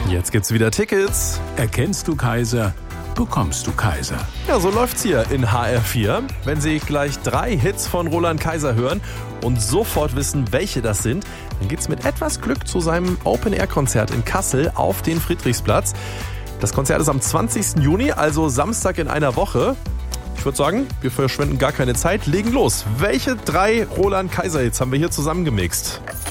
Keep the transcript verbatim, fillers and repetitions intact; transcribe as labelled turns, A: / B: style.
A: Jetzt gibt's wieder Tickets.
B: Erkennst du Kaiser, bekommst du Kaiser.
A: Ja, so läuft's hier in H R vier. Wenn Sie gleich drei Hits von Roland Kaiser hören und sofort wissen, welche das sind, dann geht's mit etwas Glück zu seinem Open-Air-Konzert in Kassel auf den Friedrichsplatz. Das Konzert ist am zwanzigsten Juni, also Samstag in einer Woche. Ich würde sagen, wir verschwenden gar keine Zeit, legen los. Welche drei Roland Kaiser Hits haben wir hier zusammengemixt?